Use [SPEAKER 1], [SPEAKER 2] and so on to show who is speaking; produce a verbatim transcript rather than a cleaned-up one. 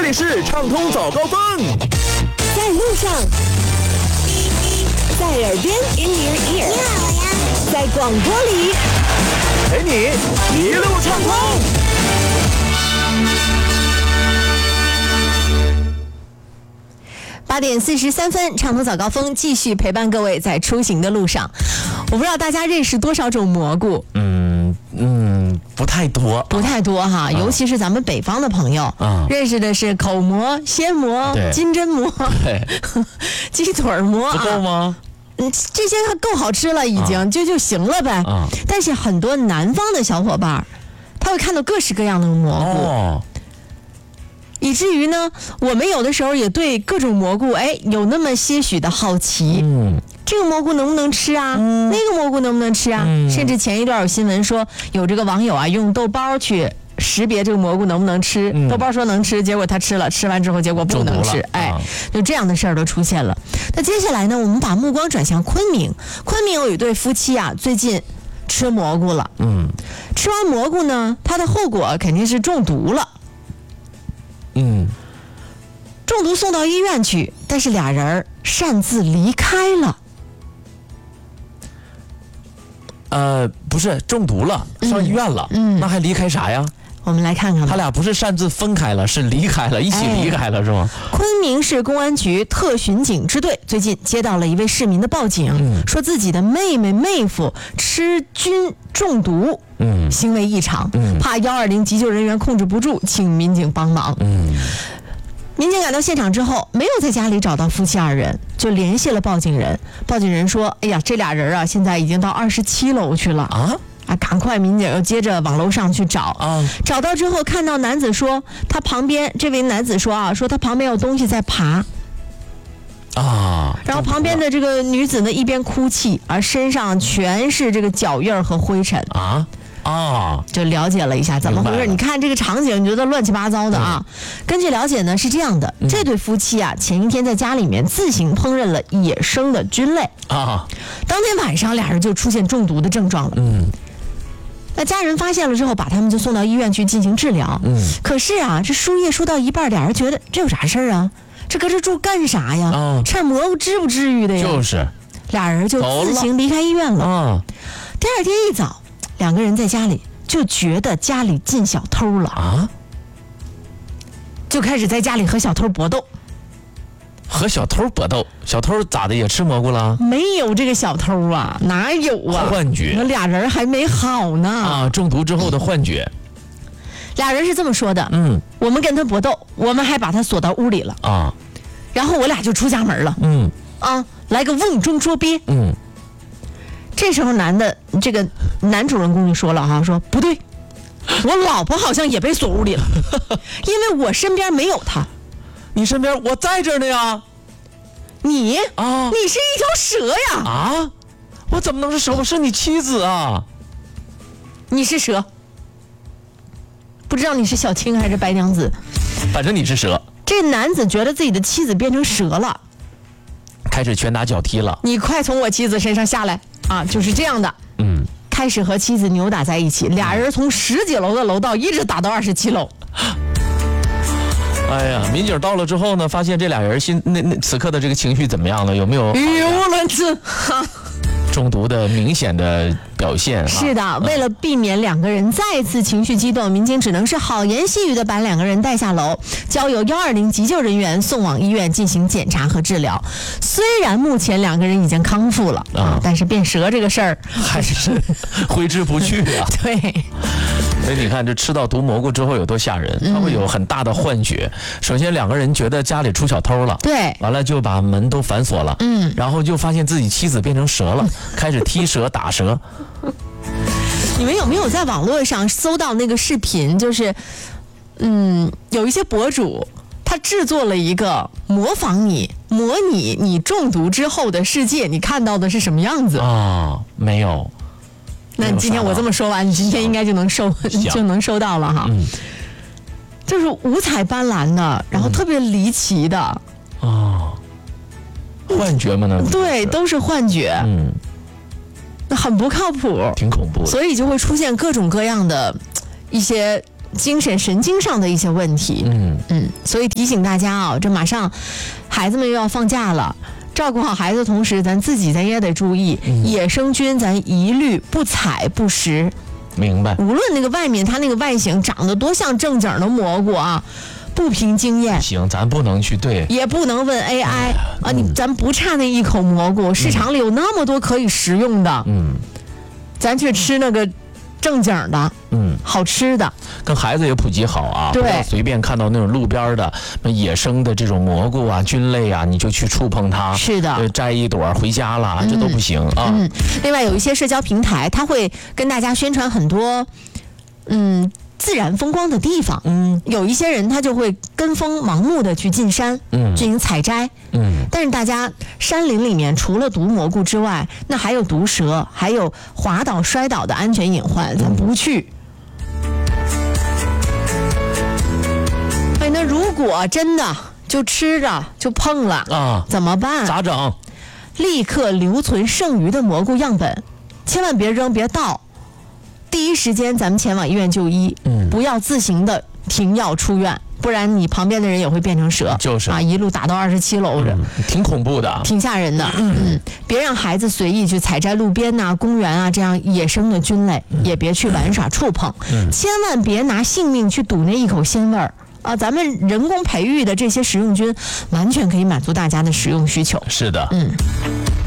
[SPEAKER 1] 里是畅通早高峰，
[SPEAKER 2] 在路上，在耳边 ，in your ear， 你好呀，在广播里，
[SPEAKER 1] 陪你一路畅通。
[SPEAKER 2] 八点四十三分，畅通早高峰继续陪伴各位在出行的路上。我不知道大家认识多少种蘑菇？
[SPEAKER 3] 嗯嗯，不太多，
[SPEAKER 2] 不太多哈，啊、尤其是咱们北方的朋友，啊、认识的是口蘑、鲜蘑、金针蘑、鸡腿蘑，
[SPEAKER 3] 不够吗？
[SPEAKER 2] 嗯，这些够好吃了，已经、啊、就就行了呗。啊、但是很多南方的小伙伴，他会看到各式各样的蘑菇。哦，以至于呢，我们有的时候也对各种蘑菇，哎，有那么些许的好奇。嗯，这个蘑菇能不能吃啊？嗯、那个蘑菇能不能吃啊？嗯、甚至前一段有新闻说，有这个网友啊，用豆包去识别这个蘑菇能不能吃。嗯、豆包说能吃，结果他吃了，吃完之后结果不能吃。哎，啊、就这样的事儿都出现了。那接下来呢，我们把目光转向昆明。昆明有一对夫妻啊，最近吃蘑菇了。嗯，吃完蘑菇呢，它的后果肯定是中毒了。嗯，中毒送到医院去，但是俩人擅自离开了。
[SPEAKER 3] 呃，不是中毒了，上医院了，嗯，那还离开啥呀？
[SPEAKER 2] 我们来看看吧，
[SPEAKER 3] 他俩不是擅自分开了，是离开了，一起离开了，哎、是吗？
[SPEAKER 2] 昆明市公安局特巡警支队最近接到了一位市民的报警，嗯、说自己的妹妹妹夫吃菌中毒。嗯，行为异常，嗯，怕幺二零急救人员控制不住，请民警帮忙。嗯，民警赶到现场之后，没有在家里找到夫妻二人，就联系了报警人。报警人说：“哎呀，这俩人啊，现在已经到二十七楼去了啊！啊，赶快！”民警又接着往楼上去找啊。找到之后，看到男子说他旁边，这位男子说啊，说他旁边有东西在爬。啊！然后旁边的这个女子呢，一边哭泣，而身上全是这个脚印和灰尘啊。啊，就了解了一下怎么回事。你看这个场景，你觉得乱七八糟的啊？嗯、根据了解呢，是这样的：嗯、这对夫妻啊，前一天在家里面自行烹饪了野生的菌类啊，当天晚上俩人就出现中毒的症状了。嗯，那家人发现了之后，把他们就送到医院去进行治疗。嗯，可是啊，这输液输到一半，俩人觉得这有啥事儿啊？这搁这住干啥呀？哦、吃点蘑菇至不至于的呀？
[SPEAKER 3] 就是，
[SPEAKER 2] 俩人就自行离开医院了。啊，第二天一早。两个人在家里就觉得家里进小偷了啊，就开始在家里和小偷搏斗。
[SPEAKER 3] 和小偷搏斗？小偷咋的也吃蘑菇了？
[SPEAKER 2] 没有这个小偷啊，哪有啊？
[SPEAKER 3] 幻觉。
[SPEAKER 2] 那俩人还没好呢
[SPEAKER 3] 啊！中毒之后的幻觉。
[SPEAKER 2] 俩人是这么说的，嗯，我们跟他搏斗，我们还把他锁到屋里了啊，然后我俩就出家门了，嗯啊，来个瓮中捉鳖，嗯。这时候男的这个男主人公就说了哈，说不对，我老婆好像也被锁屋里了，因为我身边没有她。
[SPEAKER 3] 你身边我在这儿呢呀。
[SPEAKER 2] 你啊，你是一条蛇呀。
[SPEAKER 3] 啊，我怎么能是蛇？我是你妻子啊。
[SPEAKER 2] 你是蛇，不知道你是小青还是白娘子，
[SPEAKER 3] 反正你是蛇。
[SPEAKER 2] 这男子觉得自己的妻子变成蛇了，
[SPEAKER 3] 开始拳打脚踢了。
[SPEAKER 2] 你快从我妻子身上下来啊！就是这样的，嗯，开始和妻子扭打在一起，俩人从十几楼的楼道一直打到二十七楼。
[SPEAKER 3] 哎呀，民警到了之后呢，发现这俩人心那那此刻的这个情绪怎么样了？有没有
[SPEAKER 2] 语无伦次？
[SPEAKER 3] 中毒的明显的表现。
[SPEAKER 2] 是的，嗯、为了避免两个人再次情绪激动，民警只能是好言细语的把两个人带下楼，交由幺二零急救人员送往医院进行检查和治疗。虽然目前两个人已经康复了啊，但是变蛇这个事儿
[SPEAKER 3] 还是挥之不去啊。
[SPEAKER 2] 对。
[SPEAKER 3] 所以你看，这吃到毒蘑菇之后有多吓人，他会有很大的幻觉。嗯、首先，两个人觉得家里出小偷了，
[SPEAKER 2] 对，
[SPEAKER 3] 完了就把门都反锁了，嗯，然后就发现自己妻子变成蛇了，开始踢蛇打蛇。
[SPEAKER 2] 你们有没有在网络上搜到那个视频？就是，嗯，有一些博主他制作了一个模仿你、模拟你中毒之后的世界，你看到的是什么样子？
[SPEAKER 3] 啊，没有。
[SPEAKER 2] 那今天我这么说完，你今天应该就能收就能收到了哈。嗯，就是五彩斑斓的，然后特别离奇的。啊、
[SPEAKER 3] 哦，幻觉吗？呢？
[SPEAKER 2] 对，都是幻觉。嗯，那很不靠谱，
[SPEAKER 3] 挺恐怖的。
[SPEAKER 2] 所以就会出现各种各样的一些精神神经上的一些问题。
[SPEAKER 3] 嗯
[SPEAKER 2] 嗯，所以提醒大家啊，这马上孩子们又要放假了。照顾好孩子的同时，咱自己咱也得注意，嗯、野生菌咱一律不采不食。
[SPEAKER 3] 明白。
[SPEAKER 2] 无论那个外面它那个外形长得多像正经的蘑菇啊，不凭经验。
[SPEAKER 3] 行，咱不能去对，
[SPEAKER 2] 也不能问 A I、嗯、啊，你咱不差那一口蘑菇，市场里有那么多可以食用的，嗯，咱去吃那个正经的，嗯，好吃的，
[SPEAKER 3] 跟孩子也普及好啊，
[SPEAKER 2] 对，
[SPEAKER 3] 不要随便看到那种路边的野生的这种蘑菇啊、菌类啊，你就去触碰它，
[SPEAKER 2] 是的，
[SPEAKER 3] 摘一朵回家了，嗯、这都不行啊。
[SPEAKER 2] 嗯，另外有一些社交平台，它会跟大家宣传很多，嗯。自然风光的地方，嗯，有一些人他就会跟风盲目的去进山，嗯，进行采摘，嗯，但是大家山林里面除了毒蘑菇之外，那还有毒蛇，还有滑倒摔倒的安全隐患，咱不去。哎，那如果真的就吃着就碰了啊，怎么办？
[SPEAKER 3] 咋整？
[SPEAKER 2] 立刻留存剩余的蘑菇样本，千万别扔别倒。第一时间咱们前往医院就医，嗯，不要自行的停药出院，不然你旁边的人也会变成蛇，
[SPEAKER 3] 就是
[SPEAKER 2] 啊，一路打到二十七楼，嗯，
[SPEAKER 3] 挺恐怖的，
[SPEAKER 2] 挺吓人的。嗯嗯，别让孩子随意去采摘路边呐、啊、公园啊这样野生的菌类，嗯、也别去玩耍触碰，嗯，千万别拿性命去赌那一口鲜味儿啊！咱们人工培育的这些食用菌，完全可以满足大家的食用需求。
[SPEAKER 3] 是的，
[SPEAKER 2] 嗯。